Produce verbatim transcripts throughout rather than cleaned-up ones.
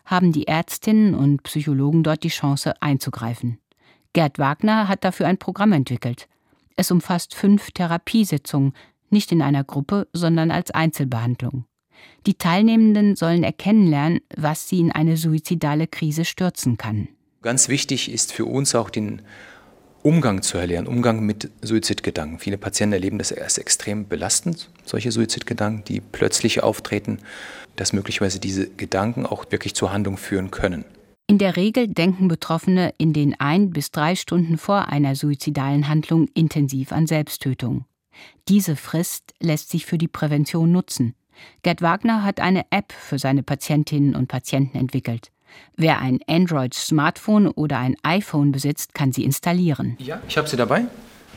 haben die Ärztinnen und Psychologen dort die Chance einzugreifen. Gerd Wagner hat dafür ein Programm entwickelt. Es umfasst fünf Therapiesitzungen, nicht in einer Gruppe, sondern als Einzelbehandlung. Die Teilnehmenden sollen erkennen lernen, was sie in eine suizidale Krise stürzen kann. Ganz wichtig ist für uns auch den Umgang zu erlernen, Umgang mit Suizidgedanken. Viele Patienten erleben das als extrem belastend, solche Suizidgedanken, die plötzlich auftreten, dass möglicherweise diese Gedanken auch wirklich zur Handlung führen können. In der Regel denken Betroffene in den ein bis drei Stunden vor einer suizidalen Handlung intensiv an Selbsttötung. Diese Frist lässt sich für die Prävention nutzen. Gerd Wagner hat eine App für seine Patientinnen und Patienten entwickelt. Wer ein Android-Smartphone oder ein iPhone besitzt, kann sie installieren. Ja, ich habe sie dabei.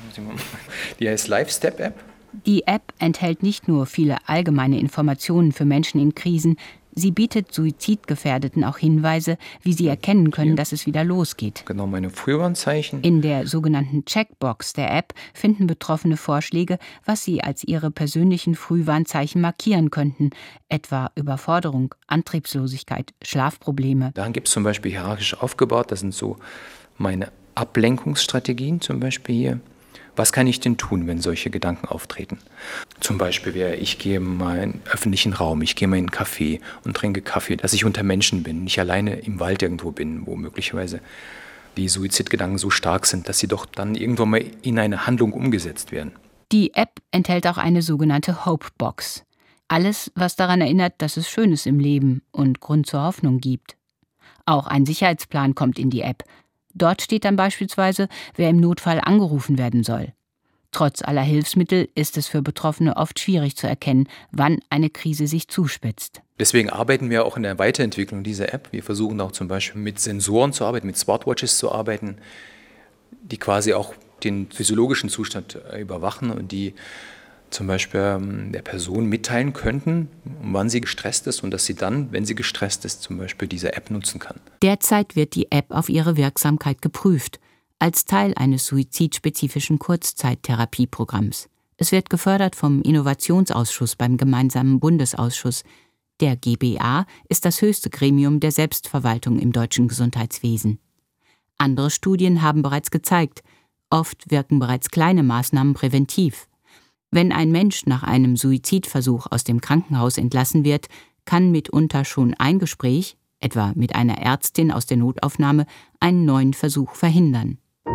Die heißt LifeStep-App. Die App enthält nicht nur viele allgemeine Informationen für Menschen in Krisen, sie bietet Suizidgefährdeten auch Hinweise, wie sie erkennen können, dass es wieder losgeht. Genau, meine Frühwarnzeichen. In der sogenannten Checkbox der App finden Betroffene Vorschläge, was sie als ihre persönlichen Frühwarnzeichen markieren könnten, etwa Überforderung, Antriebslosigkeit, Schlafprobleme. Da gibt es zum Beispiel hierarchisch aufgebaut, das sind so meine Ablenkungsstrategien zum Beispiel hier. Was kann ich denn tun, wenn solche Gedanken auftreten? Zum Beispiel wäre, ich gehe mal in einen öffentlichen Raum, ich gehe mal in einen Café und trinke Kaffee, dass ich unter Menschen bin, nicht alleine im Wald irgendwo bin, wo möglicherweise die Suizidgedanken so stark sind, dass sie doch dann irgendwann mal in eine Handlung umgesetzt werden. Die App enthält auch eine sogenannte Hope-Box. Alles, was daran erinnert, dass es Schönes im Leben und Grund zur Hoffnung gibt. Auch ein Sicherheitsplan kommt in die App. Dort steht dann beispielsweise, wer im Notfall angerufen werden soll. Trotz aller Hilfsmittel ist es für Betroffene oft schwierig zu erkennen, wann eine Krise sich zuspitzt. Deswegen arbeiten wir auch in der Weiterentwicklung dieser App. Wir versuchen auch zum Beispiel mit Sensoren zu arbeiten, mit Smartwatches zu arbeiten, die quasi auch den physiologischen Zustand überwachen und die zum Beispiel der Person mitteilen könnten, wann sie gestresst ist und dass sie dann, wenn sie gestresst ist, zum Beispiel diese App nutzen kann. Derzeit wird die App auf ihre Wirksamkeit geprüft, als Teil eines suizidspezifischen Kurzzeittherapieprogramms. Es wird gefördert vom Innovationsausschuss beim gemeinsamen Bundesausschuss. Der G B A ist das höchste Gremium der Selbstverwaltung im deutschen Gesundheitswesen. Andere Studien haben bereits gezeigt, oft wirken bereits kleine Maßnahmen präventiv. Wenn ein Mensch nach einem Suizidversuch aus dem Krankenhaus entlassen wird, kann mitunter schon ein Gespräch, etwa mit einer Ärztin aus der Notaufnahme, einen neuen Versuch verhindern.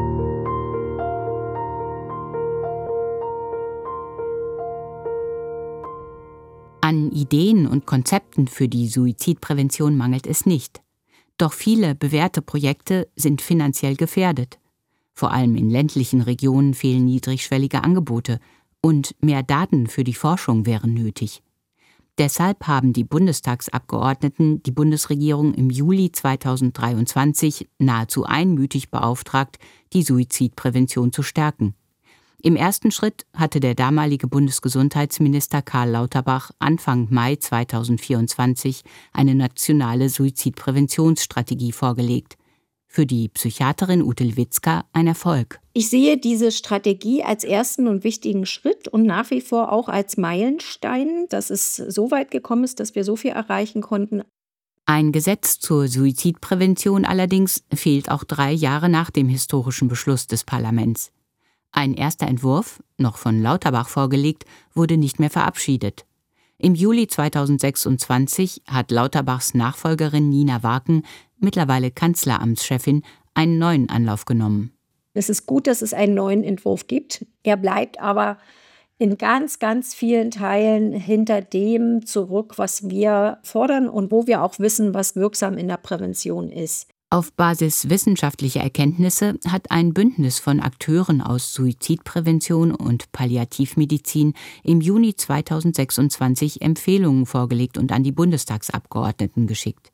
An Ideen und Konzepten für die Suizidprävention mangelt es nicht. Doch viele bewährte Projekte sind finanziell gefährdet. Vor allem in ländlichen Regionen fehlen niedrigschwellige Angebote und mehr Daten für die Forschung wären nötig. Deshalb haben die Bundestagsabgeordneten die Bundesregierung im Juli zweitausenddreiundzwanzig nahezu einmütig beauftragt, die Suizidprävention zu stärken. Im ersten Schritt hatte der damalige Bundesgesundheitsminister Karl Lauterbach Anfang Mai zweitausendvierundzwanzig eine nationale Suizidpräventionsstrategie vorgelegt. Für die Psychiaterin Ute Lewitzka ein Erfolg. Ich sehe diese Strategie als ersten und wichtigen Schritt und nach wie vor auch als Meilenstein, dass es so weit gekommen ist, dass wir so viel erreichen konnten. Ein Gesetz zur Suizidprävention allerdings fehlt auch drei Jahre nach dem historischen Beschluss des Parlaments. Ein erster Entwurf, noch von Lauterbach vorgelegt, wurde nicht mehr verabschiedet. Im Juli zweitausendsechsundzwanzig hat Lauterbachs Nachfolgerin Nina Warken, mittlerweile Kanzleramtschefin, einen neuen Anlauf genommen. Es ist gut, dass es einen neuen Entwurf gibt. Er bleibt aber in ganz, ganz vielen Teilen hinter dem zurück, was wir fordern und wo wir auch wissen, was wirksam in der Prävention ist. Auf Basis wissenschaftlicher Erkenntnisse hat ein Bündnis von Akteuren aus Suizidprävention und Palliativmedizin im Juni zweitausendsechsundzwanzig Empfehlungen vorgelegt und an die Bundestagsabgeordneten geschickt.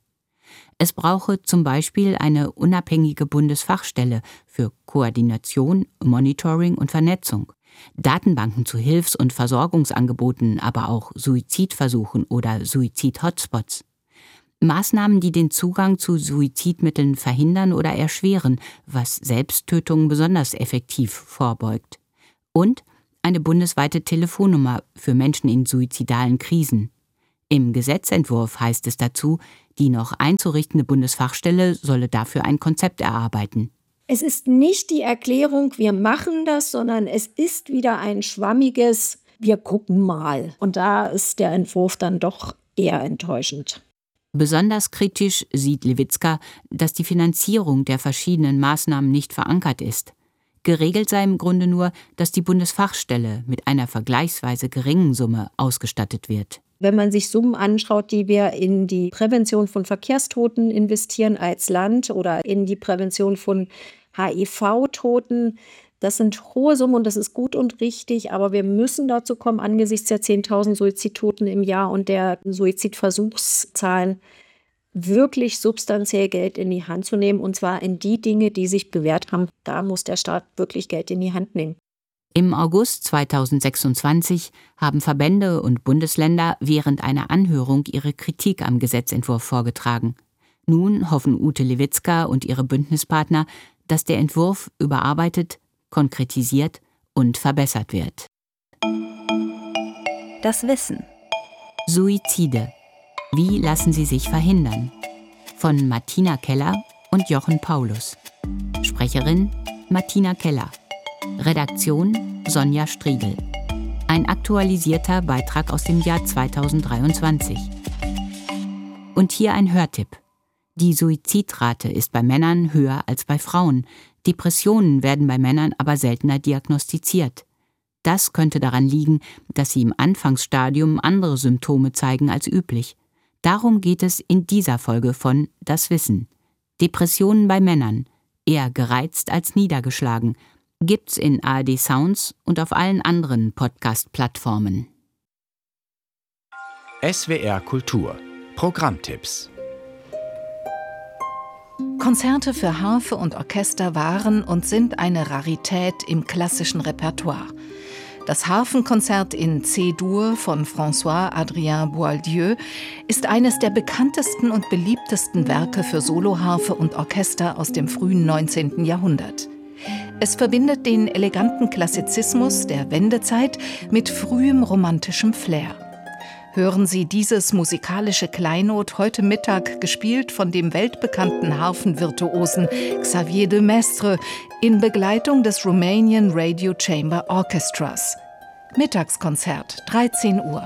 Es brauche zum Beispiel eine unabhängige Bundesfachstelle für Koordination, Monitoring und Vernetzung, Datenbanken zu Hilfs- und Versorgungsangeboten, aber auch Suizidversuchen oder Suizid-Hotspots. Maßnahmen, die den Zugang zu Suizidmitteln verhindern oder erschweren, was Selbsttötungen besonders effektiv vorbeugt. Und eine bundesweite Telefonnummer für Menschen in suizidalen Krisen. Im Gesetzentwurf heißt es dazu, Die noch einzurichtende Bundesfachstelle solle dafür ein Konzept erarbeiten. Es ist nicht die Erklärung, wir machen das, sondern es ist wieder ein schwammiges, wir gucken mal. Und da ist der Entwurf dann doch eher enttäuschend. Besonders kritisch sieht Lewitzka, dass die Finanzierung der verschiedenen Maßnahmen nicht verankert ist. Geregelt sei im Grunde nur, dass die Bundesfachstelle mit einer vergleichsweise geringen Summe ausgestattet wird. Wenn man sich Summen anschaut, die wir in die Prävention von Verkehrstoten investieren als Land oder in die Prävention von H I V-Toten, das sind hohe Summen und das ist gut und richtig, aber wir müssen dazu kommen, angesichts der zehntausend Suizidtoten im Jahr und der Suizidversuchszahlen wirklich substanziell Geld in die Hand zu nehmen, und zwar in die Dinge, die sich bewährt haben. Da muss der Staat wirklich Geld in die Hand nehmen. Im August zweitausendsechsundzwanzig haben Verbände und Bundesländer während einer Anhörung ihre Kritik am Gesetzentwurf vorgetragen. Nun hoffen Ute Lewitzka und ihre Bündnispartner, dass der Entwurf überarbeitet, konkretisiert und verbessert wird. Das Wissen. Suizide. Wie lassen sie sich verhindern? Von Martina Keller und Jochen Paulus. Sprecherin Martina Keller. Redaktion Sonja Striegel. Ein aktualisierter Beitrag aus dem Jahr zweitausenddreiundzwanzig. Und hier ein Hörtipp. Die Suizidrate ist bei Männern höher als bei Frauen. Depressionen werden bei Männern aber seltener diagnostiziert. Das könnte daran liegen, dass sie im Anfangsstadium andere Symptome zeigen als üblich. Darum geht es in dieser Folge von Das Wissen. Depressionen bei Männern. Eher gereizt als niedergeschlagen. Gibt's in A R D Sounds und auf allen anderen Podcast-Plattformen. S W R Kultur. Programmtipps. Konzerte für Harfe und Orchester waren und sind eine Rarität im klassischen Repertoire. Das Harfenkonzert in C-Dur von François-Adrien Boieldieu ist eines der bekanntesten und beliebtesten Werke für Soloharfe und Orchester aus dem frühen neunzehnten Jahrhundert. Es verbindet den eleganten Klassizismus der Wendezeit mit frühem romantischem Flair. Hören Sie dieses musikalische Kleinod heute Mittag, gespielt von dem weltbekannten Harfenvirtuosen Xavier de Maistre in Begleitung des Romanian Radio Chamber Orchestras. Mittagskonzert, dreizehn Uhr.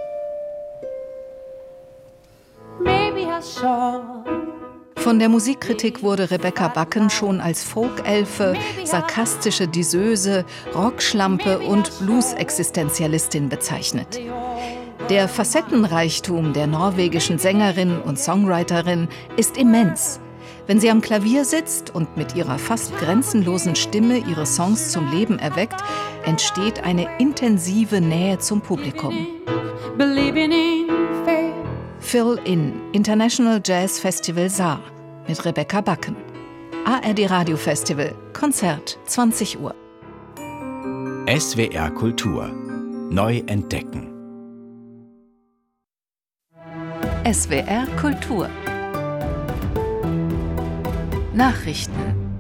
Von der Musikkritik wurde Rebecca Bakken schon als Folkelfe, sarkastische Disseuse, Rockschlampe und Blues-Existenzialistin bezeichnet. Der Facettenreichtum der norwegischen Sängerin und Songwriterin ist immens. Wenn sie am Klavier sitzt und mit ihrer fast grenzenlosen Stimme ihre Songs zum Leben erweckt, entsteht eine intensive Nähe zum Publikum. Fill-In, International Jazz Festival Saar mit Rebecca Bakken. A R D Radio Festival, Konzert, zwanzig Uhr. S W R Kultur. Neu entdecken. S W R Kultur. Nachrichten.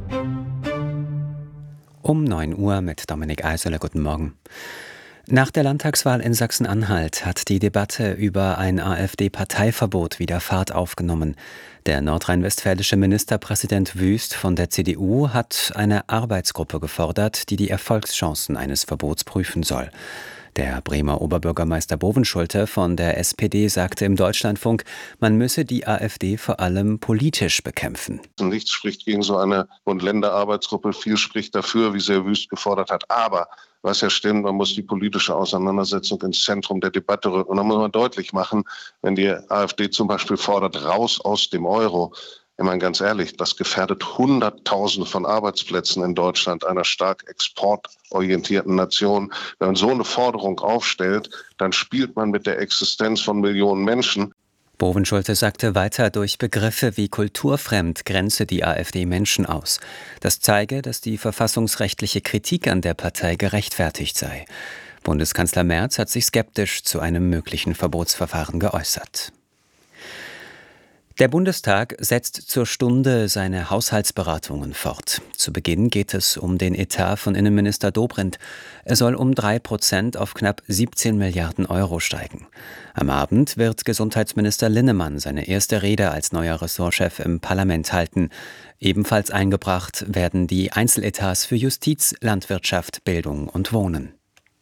Um neun Uhr mit Dominik Eiserle. Guten Morgen. Nach der Landtagswahl in Sachsen-Anhalt hat die Debatte über ein AfD-Parteiverbot wieder Fahrt aufgenommen. Der nordrhein-westfälische Ministerpräsident Wüst von der C D U hat eine Arbeitsgruppe gefordert, die die Erfolgschancen eines Verbots prüfen soll. Der Bremer Oberbürgermeister Bovenschulte von der S P D sagte im Deutschlandfunk, man müsse die AfD vor allem politisch bekämpfen. Nichts spricht gegen so eine Bund-Länder-Arbeitsgruppe, viel spricht dafür, wie sehr Wüst gefordert hat. Aber was ja stimmt, man muss die politische Auseinandersetzung ins Zentrum der Debatte rücken. Und da muss man deutlich machen, wenn die AfD zum Beispiel fordert, raus aus dem Euro. Ich meine, ganz ehrlich, das gefährdet Hunderttausende von Arbeitsplätzen in Deutschland, einer stark exportorientierten Nation. Wenn man so eine Forderung aufstellt, dann spielt man mit der Existenz von Millionen Menschen. Bovenschulte sagte weiter, durch Begriffe wie kulturfremd grenze die AfD Menschen aus. Das zeige, dass die verfassungsrechtliche Kritik an der Partei gerechtfertigt sei. Bundeskanzler Merz hat sich skeptisch zu einem möglichen Verbotsverfahren geäußert. Der Bundestag setzt zur Stunde seine Haushaltsberatungen fort. Zu Beginn geht es um den Etat von Innenminister Dobrindt. Er soll um drei Prozent auf knapp siebzehn Milliarden Euro steigen. Am Abend wird Gesundheitsminister Linnemann seine erste Rede als neuer Ressortchef im Parlament halten. Ebenfalls eingebracht werden die Einzeletats für Justiz, Landwirtschaft, Bildung und Wohnen.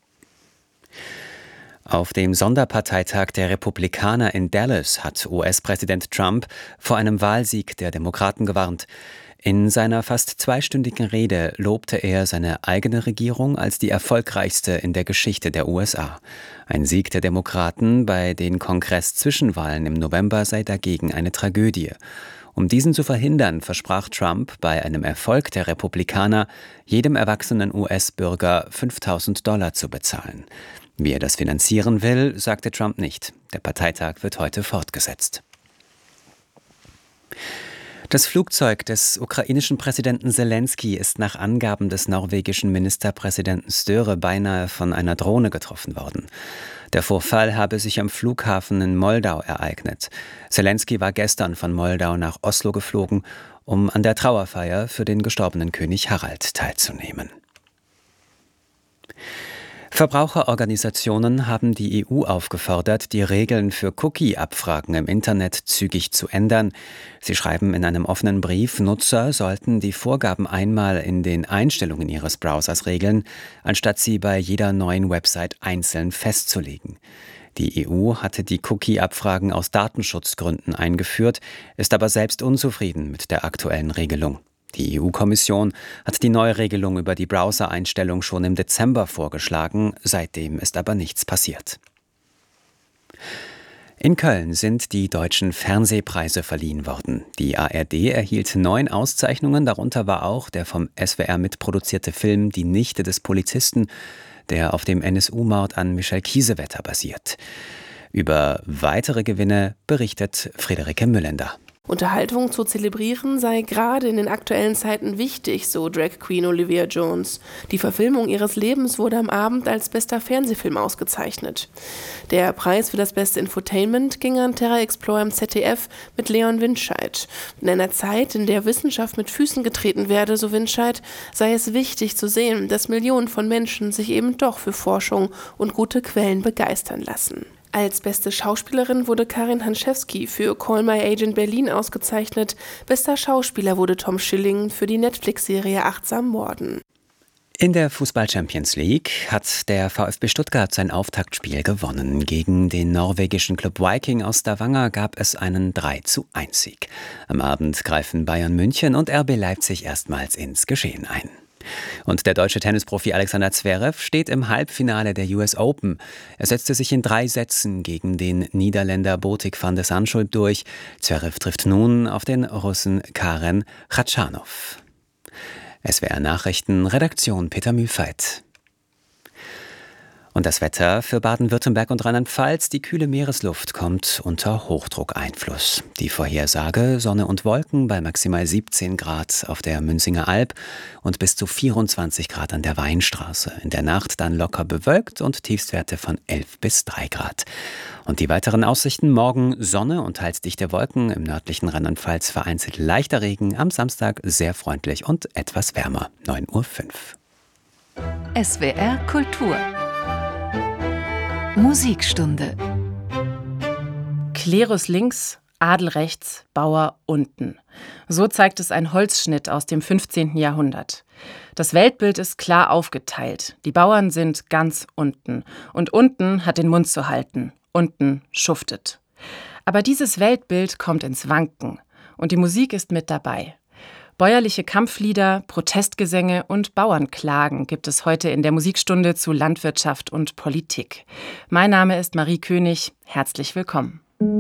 Auf dem Sonderparteitag der Republikaner in Dallas hat U S-Präsident Trump vor einem Wahlsieg der Demokraten gewarnt. In seiner fast zweistündigen Rede lobte er seine eigene Regierung als die erfolgreichste in der Geschichte der U S A. Ein Sieg der Demokraten bei den Kongress-Zwischenwahlen im November sei dagegen eine Tragödie. Um diesen zu verhindern, versprach Trump bei einem Erfolg der Republikaner, jedem erwachsenen U S-Bürger fünftausend Dollar zu bezahlen. Wie er das finanzieren will, sagte Trump nicht. Der Parteitag wird heute fortgesetzt. Das Flugzeug des ukrainischen Präsidenten Selenskyj ist nach Angaben des norwegischen Ministerpräsidenten Støre beinahe von einer Drohne getroffen worden. Der Vorfall habe sich am Flughafen in Moldau ereignet. Selenskyj war gestern von Moldau nach Oslo geflogen, um an der Trauerfeier für den gestorbenen König Harald teilzunehmen. Verbraucherorganisationen haben die E U aufgefordert, die Regeln für Cookie-Abfragen im Internet zügig zu ändern. Sie schreiben in einem offenen Brief, Nutzer sollten die Vorgaben einmal in den Einstellungen ihres Browsers regeln, anstatt sie bei jeder neuen Website einzeln festzulegen. Die E U hatte die Cookie-Abfragen aus Datenschutzgründen eingeführt, ist aber selbst unzufrieden mit der aktuellen Regelung. Die E U-Kommission hat die Neuregelung über die Browser-Einstellung schon im Dezember vorgeschlagen, seitdem ist aber nichts passiert. In Köln sind die deutschen Fernsehpreise verliehen worden. Die A R D erhielt neun Auszeichnungen, darunter war auch der vom S W R mitproduzierte Film Die Nichte des Polizisten, der auf dem N S U-Mord an Michel Kiesewetter basiert. Über weitere Gewinne berichtet Friederike Müllender. Unterhaltung zu zelebrieren sei gerade in den aktuellen Zeiten wichtig, so Drag Queen Olivia Jones. Die Verfilmung ihres Lebens wurde am Abend als bester Fernsehfilm ausgezeichnet. Der Preis für das beste Infotainment ging an Terra Explorer im Z D F mit Leon Windscheid. In einer Zeit, in der Wissenschaft mit Füßen getreten werde, so Windscheid, sei es wichtig zu sehen, dass Millionen von Menschen sich eben doch für Forschung und gute Quellen begeistern lassen. Als beste Schauspielerin wurde Karin Hanschewski für Call My Agent Berlin ausgezeichnet. Bester Schauspieler wurde Tom Schilling für die Netflix-Serie Achtsam Morden. In der Fußball-Champions League hat der VfB Stuttgart sein Auftaktspiel gewonnen. Gegen den norwegischen Club Viking aus Stavanger gab es einen drei zu eins Sieg. Am Abend greifen Bayern München und R B Leipzig erstmals ins Geschehen ein. Und der deutsche Tennisprofi Alexander Zverev steht im Halbfinale der U S Open. Er setzte sich in drei Sätzen gegen den Niederländer Botic van de Zandschulp durch. Zverev trifft nun auf den Russen Karen Khachanov. S W R Nachrichten, Redaktion Peter Mühlfeit. Und das Wetter für Baden-Württemberg und Rheinland-Pfalz. Die kühle Meeresluft kommt unter Hochdruckeinfluss. Die Vorhersage: Sonne und Wolken bei maximal siebzehn Grad auf der Münzinger Alb und bis zu vierundzwanzig Grad an der Weinstraße. In der Nacht dann locker bewölkt und Tiefstwerte von elf bis drei Grad. Und die weiteren Aussichten: Morgen Sonne und teils dichte Wolken, im nördlichen Rheinland-Pfalz vereinzelt leichter Regen, am Samstag sehr freundlich und etwas wärmer. neun Uhr fünf. S W R Kultur Musikstunde. Klerus links, Adel rechts, Bauer unten. So zeigt es ein Holzschnitt aus dem fünfzehnten Jahrhundert. Das Weltbild ist klar aufgeteilt. Die Bauern sind ganz unten. Und unten hat den Mund zu halten. Unten schuftet. Aber dieses Weltbild kommt ins Wanken. Und die Musik ist mit dabei. Bäuerliche Kampflieder, Protestgesänge und Bauernklagen gibt es heute in der Musikstunde zu Landwirtschaft und Politik. Mein Name ist Marie König. Herzlich willkommen.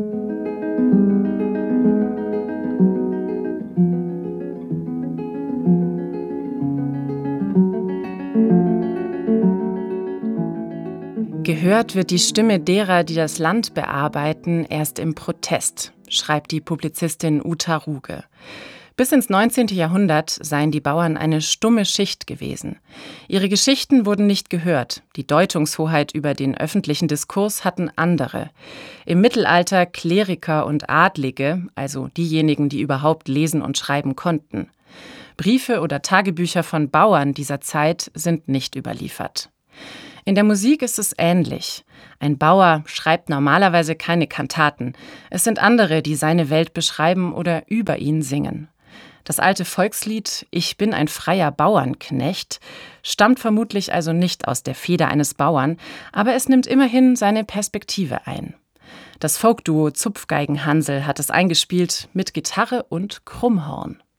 Gehört wird die Stimme derer, die das Land bearbeiten, erst im Protest, schreibt die Publizistin Uta Ruge. Bis ins neunzehnte. Jahrhundert seien die Bauern eine stumme Schicht gewesen. Ihre Geschichten wurden nicht gehört. Die Deutungshoheit über den öffentlichen Diskurs hatten andere. Im Mittelalter Kleriker und Adlige, also diejenigen, die überhaupt lesen und schreiben konnten. Briefe oder Tagebücher von Bauern dieser Zeit sind nicht überliefert. In der Musik ist es ähnlich. Ein Bauer schreibt normalerweise keine Kantaten. Es sind andere, die seine Welt beschreiben oder über ihn singen. Das alte Volkslied »Ich bin ein freier Bauernknecht« stammt vermutlich also nicht aus der Feder eines Bauern, aber es nimmt immerhin seine Perspektive ein. Das Folkduo Zupfgeigen Hansel hat es eingespielt mit Gitarre und Krummhorn.